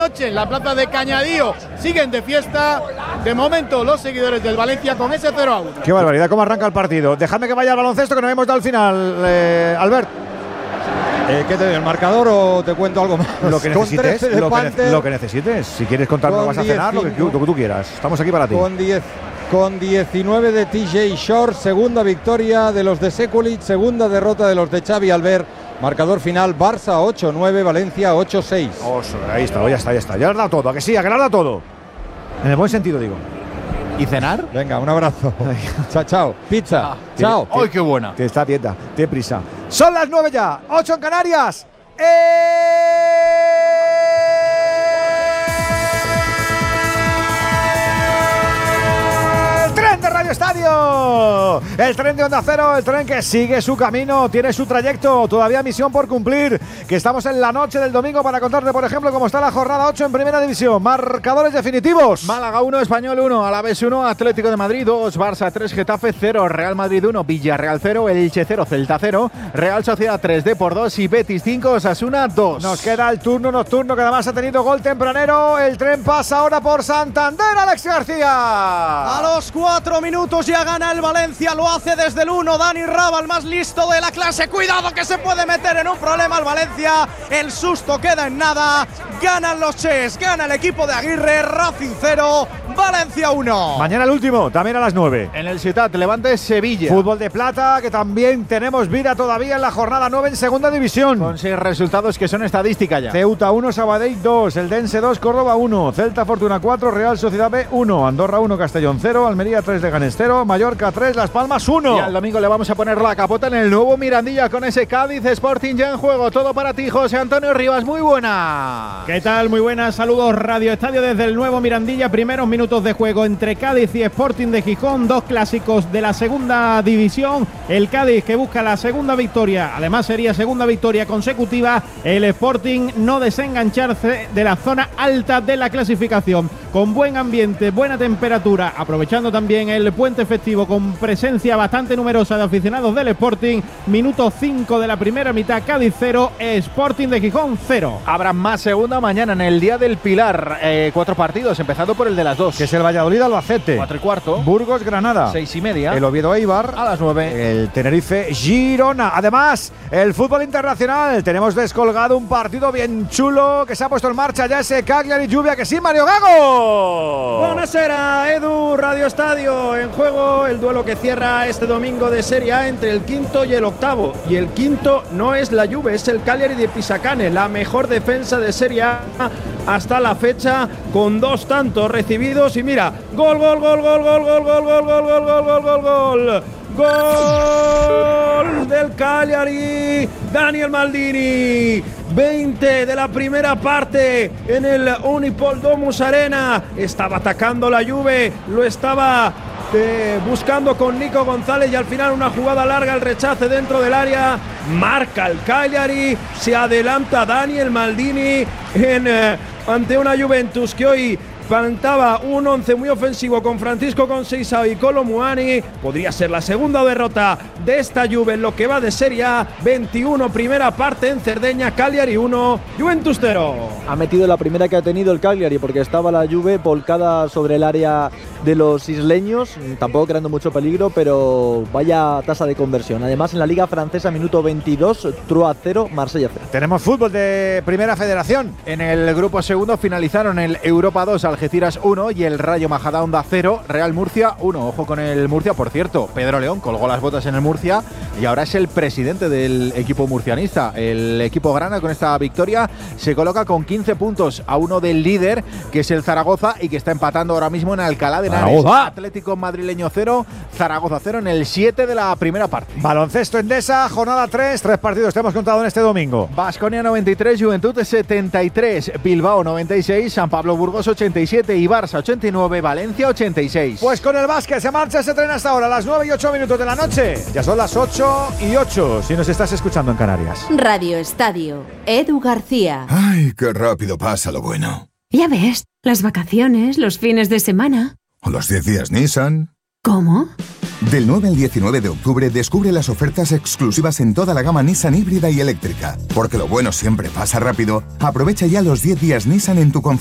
noche en la plaza de Cañadío siguen de fiesta. De momento los seguidores del Valencia con ese 0-1. Qué barbaridad, cómo arranca el partido. Dejadme que vaya al baloncesto, que no hemos dado el final, Albert. ¿Qué te doy, el marcador o te cuento algo más? Lo que necesites, lo que necesites. Si quieres contarnos, vas a cenar, lo que tú quieras. Estamos aquí para ti. Con 19 de TJ Short, segunda victoria de los de Sekulic, segunda derrota de los de Xavi Albert. Marcador final, Barça 8-9, Valencia 8-6. Ahí está, ya está. Ya lo has dado todo, ¿a que sí? ¿A que lo has dado todo? En el buen sentido, digo. ¿Y cenar? Venga, un abrazo. Chao. Pizza. Chao. ¡Ay, qué buena! Que está tienda, ten prisa. Son las 9 ya, 8 en Canarias. ¡El tren de Radio Estadio! El tren de Onda Cero, el tren que sigue su camino, tiene su trayecto, todavía misión por cumplir. Que estamos en la noche del domingo para contarte, por ejemplo, cómo está la jornada 8 en Primera División. Marcadores definitivos. Málaga 1, Español 1, Alavés 1, Atlético de Madrid 2, Barça 3, Getafe 0, Real Madrid 1, Villarreal 0, Elche 0, Celta 0, Real Sociedad 3, Depor 2 y Betis 5, Osasuna 2. Nos queda el turno nocturno, que además ha tenido gol tempranero. El tren pasa ahora por Santander, Alex García. A los 4 minutos ya gana el Valencia, lo hace desde el 1, Dani Raba, el más listo de la clase. Cuidado que se puede meter en un problema el Valencia, el susto queda en nada. Ganan los Ches, gana el equipo de Aguirre, Racing 0, Valencia 1. Mañana el último, también a las 9. En el Ciutat, Levante Sevilla. Fútbol de plata, que también tenemos vida todavía en la jornada 9 en Segunda División. Con 6 resultados que son estadística ya. Ceuta 1, Sabadell 2, Eldense 2, Córdoba 1, Celta Fortuna 4, Real Sociedad B 1, Andorra 1, Castellón 0, Almería 3, Leganés 0, Mallorca 3, Las Palmas 1. Y al domingo le vamos a poner la capota en el nuevo Mirandilla con ese Cádiz Sporting ya en juego. Todo para ti, José Antonio Rivas, muy buena. ¿Qué tal? Muy buenas, saludos Radio Estadio desde el nuevo Mirandilla. Primeros minutos de juego entre Cádiz y Sporting de Gijón, dos clásicos de la Segunda División. El Cádiz que busca la segunda victoria, además sería segunda victoria consecutiva. El Sporting no desengancharse de la zona alta de la clasificación, con buen ambiente, buena temperatura, aprovechando también el puente festivo con presencia bastante numerosa de aficionados del Sporting. Minuto 5 de la primera mitad, Cádiz 0, Sporting de Gijón 0. Habrá más segunda mañana en el Día del Pilar. 4 partidos, empezando por el de las 2. Que es el Valladolid Albacete. 4:15. Burgos Granada. 6:30. El Oviedo Eibar. A las 9. El Tenerife Girona. Además, el fútbol internacional. Tenemos descolgado un partido bien chulo que se ha puesto en marcha ya, ese Cagliari Lluvia, que sí, Mario Gago. Buonasera, Edu, Radio Estadio. En juego el duelo que cierra este domingo de Serie A entre el quinto y el octavo. Y el quinto no es la Juve, es el Cagliari de Pisacane, la mejor defensa de Serie A hasta la fecha, con 2 tantos recibidos. Y mira, gol del Cagliari, Daniel Maldini. 20 de la primera parte en el Unipol Domus Arena. Estaba atacando la Juve, lo estaba buscando con Nico González, y al final una jugada larga, el rechace dentro del área, marca el Cagliari, se adelanta Daniel Maldini ante una Juventus que hoy plantaba un 11 muy ofensivo con Francisco Conceição y Kolo Muani. Podría ser la segunda derrota de esta Juve en lo que va de Serie A. 21 primera parte en Cerdeña, Cagliari 1, Juventus 0. Ha metido la primera que ha tenido el Cagliari, porque estaba la Juve volcada sobre el área de los isleños, tampoco creando mucho peligro, pero vaya tasa de conversión. Además, en la Liga Francesa, minuto 22, Troyes 0, Marsella 0. Tenemos fútbol de Primera Federación. En el grupo segundo finalizaron el Europa 2, Algeciras 1 y el Rayo Majadahonda 0, Real Murcia 1. Ojo con el Murcia, por cierto. Pedro León colgó las botas en el Murcia y ahora es el presidente del equipo murcianista. El equipo grana, con esta victoria, se coloca con 15 puntos a uno del líder, que es el Zaragoza, y que está empatando ahora mismo en Alcalá de Henares. Atlético madrileño 0, Zaragoza 0 en el 7 de la primera parte. Baloncesto Endesa, jornada 3 partidos te hemos contado en este domingo. Baskonia 93, Juventud 73, Bilbao 96, San Pablo Burgos 87 y Barça 89, Valencia 86. Pues con el básquet se marcha ese tren hasta ahora, a las 9 y 8 minutos de la noche. Ya son las 8 y 8, si nos estás escuchando en Canarias. Radio Estadio, Edu García. Ay, qué rápido pasa lo bueno. Ya ves, las vacaciones, los fines de semana. O los 10 días Nissan. ¿Cómo? Del 9 al 19 de octubre descubre las ofertas exclusivas en toda la gama Nissan híbrida y eléctrica. Porque lo bueno siempre pasa rápido, aprovecha ya los 10 días Nissan en tu